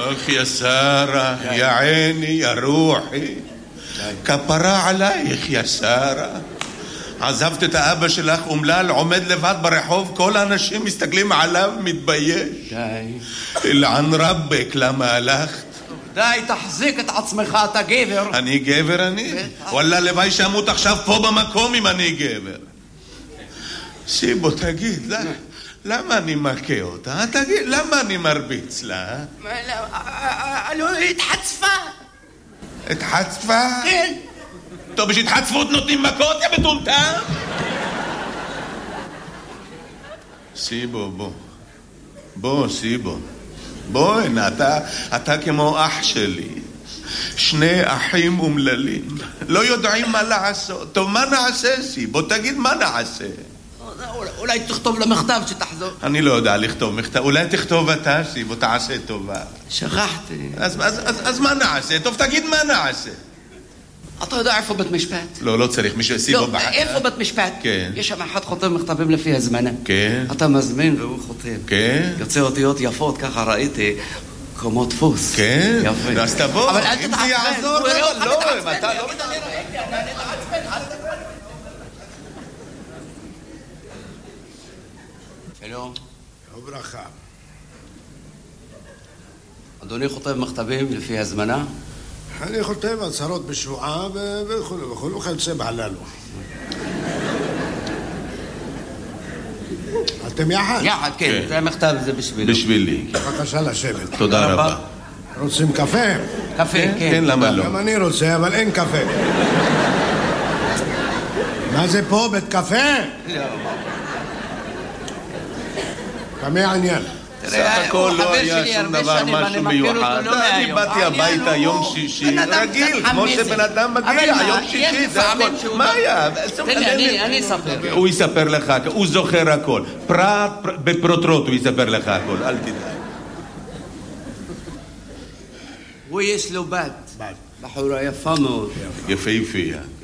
אך יא שרה, יא עיני, יא רוחי, כפרה עלייך יא שרה. עזבת את האבא שלך אומלל, עומד לבד ברחוב, כל האנשים מסתכלים עליו, מתבייש. אלען רבק, למה הלכת? די, תחזיק את עצמך, אתה גבר. אני גבר אני? וואלה, לוואי שמות עכשיו פה במקום אם אני גבר. שיבו, תגיד, למה אני מכה אותה? תגיד, למה אני מרביץ לה? לא, התחצפה. התחצפה? כן. טוב, בשביל התחצפות נותנים מכות, יא מטומטם? שיבו, בוא, שיבו. בוא, הנה, אתה כמו אח שלי. שני אחים אומללים. לא יודעים מה לעשות. טוב, מה נעשה, שיבו? תגיד, מה נעשה? אולי תכתוב למכתב שתחזור. אני לא יודע לכתוב מכתב. אולי תכתוב אתה, שיבו, תעשה טובה. שכחתי. אז מה נעשה? טוב, תגיד מה נעשה. אתה יודע איפה בית משפט? לא צריך מישהו סיבו בחר. לא, איפה בית משפט? כן. יש שם אחד חותם מכתבים לפי הזמנה. כן. אתה מזמין והוא חותם. כן. יוצא אותיות יפות, ככה ראיתי, כמו דפוס. כן. יפה. אז תבוא. אבל אל תתעצבן. אם זה יעזור, לא, אתה לא מדבר. שלום. לא ברכה. אדוני חותם מכתבים לפי הזמנה? אני חותם הצהרות בשבועה וכו' וכיוצא בהללו. אתם יחד? יחד, כן. זה המכתב, זה בשבילי. בשבילי. בבקשה לשבת. תודה רבה. רוצים קפה? קפה, כן. כן, למה לא? גם אני רוצה, אבל אין קפה. מה זה פה, בית קפה? לא. כמה העניין? סך הכל לא היה שום דבר, משהו מיוחד. אני באתי הביתה יום שישי, רגיל, כמו שבן אדם מגיע, יום שישי, זה הכל. מה היה? אני אספר. הוא יספר לך, הוא זוכר הכל. פרט בפרוטרוט הוא יספר לך הכל, אל תדאג. הוא יש לו בת. בחורה יפה מאוד. יפהפייה, כן.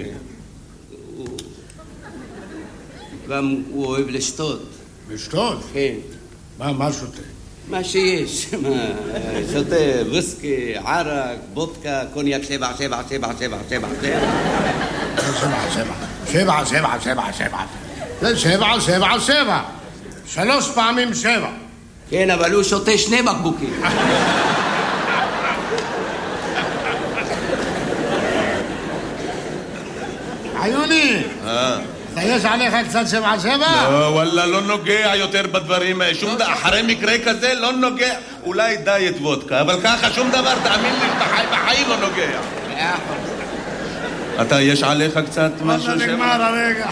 גם הוא אוהב לשתות. לשתות? כן. מה שותה? מה שיש, שותה ויסקי, ערק, בודקה, קוניאק 7, 7, 7, 7, 7, 7, 7, 7, 7. זה 7, 7, 7. 3 פעמים 7. כן, אבל הוא שותה 2 בקבוקים. עיוני! יש עליך קצת 7, 7? לא, וואלה, לא נוגע יותר בדברים. אחרי מקרה כזה לא נוגע. אולי דיאט וודקה, אבל ככה שום דבר, תאמין לי, בחיים לא נוגע. אתה, יש עליך קצת משהו? מה נגמר הרגע?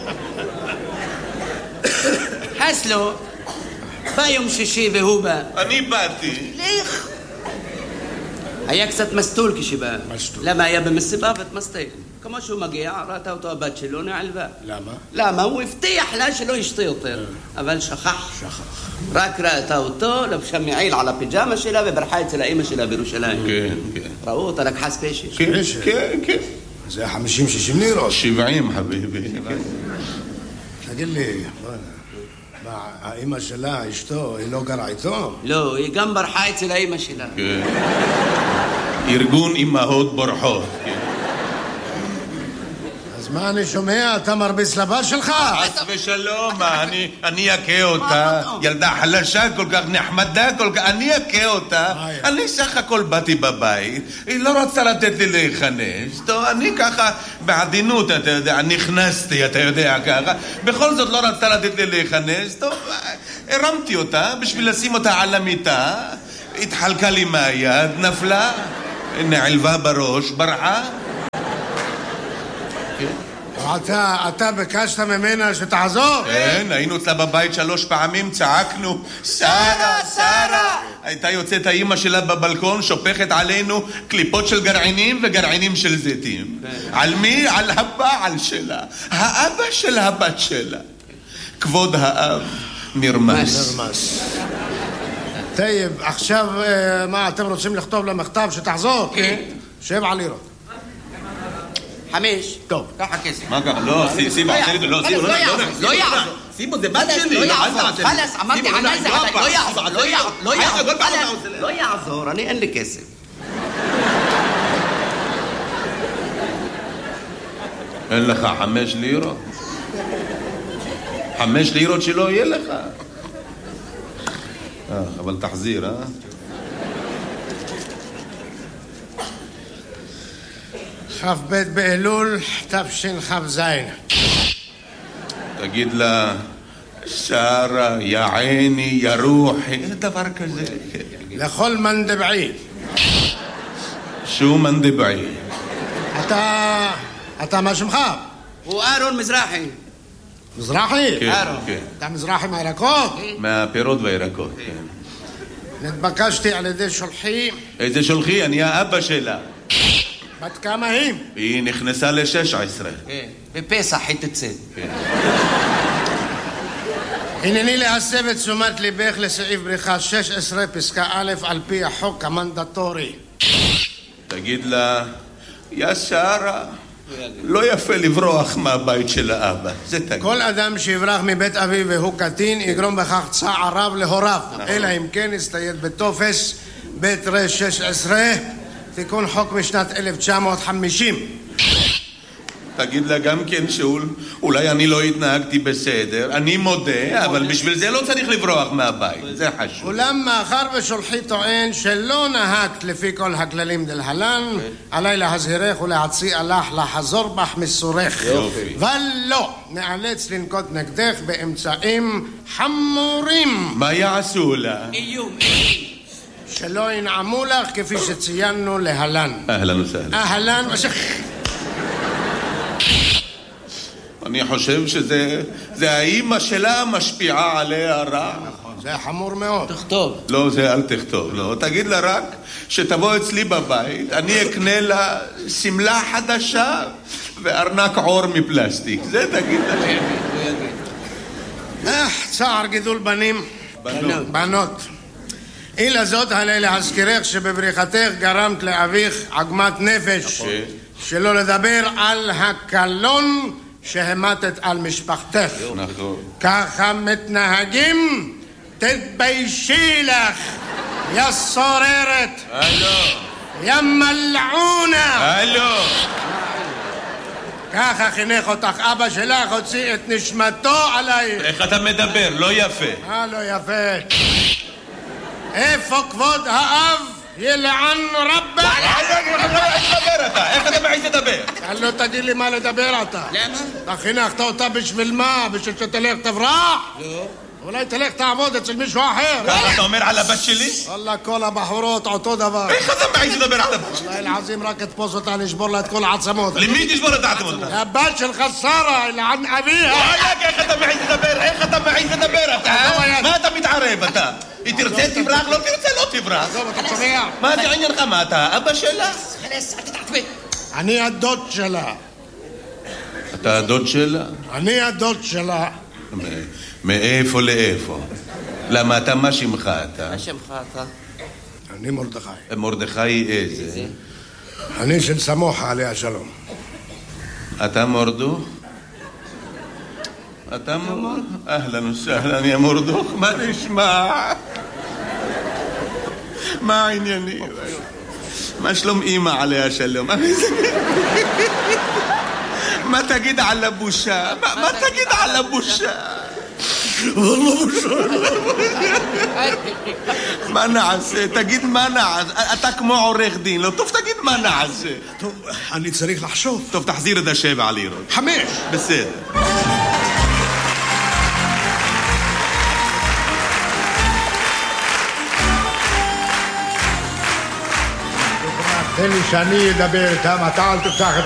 חסלו, בא יום שישי והוא בא. אני באתי. לך. היה קצת מסטול כשבא. מסטול. למה היה במסיבה והתמסטל? כמו שהוא מגיע, ראתה אותו הבת שלו, נעלבה. למה? למה? הוא הבטיח לה שלא ישתה יותר. אבל שכח. רק ראתה אותו, לבשה מעיל על הפיג'מה שלה וברחה אצל האמא שלה בירושלים. כן, כן. ראו אותה, לקחה ספיישל. כן. זה 50-60 לירות. 70, חביבי. תגיד לי, מה, האמא שלה, אשתו, היא לא גרה איתו? לא, היא גם ברחה אצל האמא שלה. כן. ארגון אמהות בורחות, כן. אז מה אני שומע? אתה מרביץ לבת שלך? חס ושלום, אני אכה אותה. ילדה חלשה כל כך, נחמדה כל כך, אני אכה אותה. אני סך הכל באתי בבית, היא לא רצה לתת לי להיכנס. טוב, אני ככה בעדינות, אתה יודע, נכנסתי, אתה יודע ככה. בכל זאת לא רצה לתת לי להיכנס. טוב, הרמתי אותה בשביל לשים אותה על המיטה. התחלקה לי מהיד, נפלה, נעלבה בראש, ברחה. אתה ביקשת ממנה שתעזור? כן, היינו אצלה בבית 3 פעמים, צעקנו שרה, שרה. הייתה יוצאת האמא שלה בבלקון, שופכת עלינו קליפות של גרעינים וגרעינים של זיתים. על מי? על הבעל שלה, האבא של הבת שלה. כבוד האב נרמס. טייב, עכשיו מה, אתם רוצים לכתוב למכתב שתחזור? כן. 7 לירות. 5. טוב. ככה כסף. מה ככה? לא, סיבה, לא יעזור. סיבו, זה בת שלי. לא יעזור, חלס, אמרתי עלי זה עלי, לא יעזור, לא יעזור, אני אין לי כסף. אין לך 5 לירות? 5 לירות שלא יהיה לך. אבל תחזיר, כ"ב באלול תשכ"ז. תגיד לה, שרה, יא עיני, יא רוחי, דבר כזה. לכל מנדבעי. שו מנדבעי? אתה מה שמך? הוא אהרון מזרחי. מזרחי? כן, אהרון. כן. אתה מזרחי מהירקות? מהפירות והירקות, כן. נתבקשתי על ידי שולחי. איזה שולחי? אני האבא שלה. בת כמה היא? היא נכנסה ל-16. כן, בפסח היא תצא. כן. הנני להסב את תשומת ליבך לסעיף בריחה 16 פסקה א' על פי החוק המנדטורי. תגיד לה, יא שרה, לא יפה לברוח מהבית של האבא. זה תגיד. כל אדם שיברח מבית אביו והוא קטין יגרום בכך צער רב להוריו, אלא אם כן יסתייד בטופס בית ר 16 תיקון חוק משנת 1950. תגיד לה גם כן שאולי אני לא התנהגתי בסדר, אני מודה, אבל בשביל זה לא צריך לברוח מהבית, זה חשוב. אולם מאחר ושולחי טוען שלא נהגת לפי כל הכללים דלהלן, עליי להזהירך ולהציע לך לחזור בך מסורך. יופי. ולא, נאלץ לנקוט נגדך באמצעים חמורים. מה יעשו לה? איום. שלא ינעמו לך כפי שציינו להלן. אהלן וסהלן. אהלן אני חושב שזה האימא שלה משפיעה עליה רע. זה חמור מאוד. תכתוב. לא, זה אל תכתוב, לא. תגיד לה רק שתבוא אצלי בבית, אני אקנה לה סמלה חדשה וארנק עור מפלסטיק. זה תגיד לה. צער גידול בנים. בנות. אילה זאת עלי להזכירך שבבריחתך גרמת לאביך עגמת נפש. שלא לדבר על הקלון שהמתת על משפחתך. נכון. ככה מתנהגים? תתביישי לך, יא סוררת. הלו. יא מלעונה. הלו. ככה חינך אותך אבא שלך, הוציא את נשמתו עלייך. איך אתה מדבר? לא יפה. לא יפה. איפה כבוד האב? ילען רבך. איך אתה מעיז לדבר? לא תגיד לי מה לדבר אתה. למה? אתה חינכת אותה בשביל מה? בשביל שתלך תברח? לא. אולי תלך תעבוד אצל מישהו אחר. ככה אתה אומר על הבת שלי? וואלה, כל הבחורות אותו דבר. איך אתה מעיז לדבר על הבת שלי? וואלה, אלעזים, רק תפוס אותה, נשבור לה את כל העצמות. למי תשבור את העצמות? הבת שלך שרה, אלען אביה. וואלה, איך אתה מעיז לדבר? איך אתה מעיז לדבר אתה? מה אתה מתערב אתה? היא תרצה תברח, לא תרצה לא תברח. טוב, אתה שומע? מה זה עניינך? מה אתה? אבא שלה? חלס, אל תתעצבן. אני הדוד שלה. אתה הדוד שלה? אני הדוד שלה. מאיפה לאיפה? למה אתה, מה שמך אתה? מה שמך אתה? אני מרדכי. מרדכי איזה? אני של סמוחה עליה שלום. אתה מורדוך? אתה מורדוך? אהלן וסהלן יא מורדוך, מה נשמע? מה העניינים? מה שלום אמא עליה שלום? מה תגיד על הבושה? מה תגיד על הבושה? والله מה נעשה? תגיד מה נעשה? אתה כמו עורך דין, לא טוב תגיד מה נעשה. טוב, אני צריך לחשוב. טוב, תחזיר את 7 לירות. 5. בסדר. תן לי שאני אדבר איתם, אתה אל תפתח את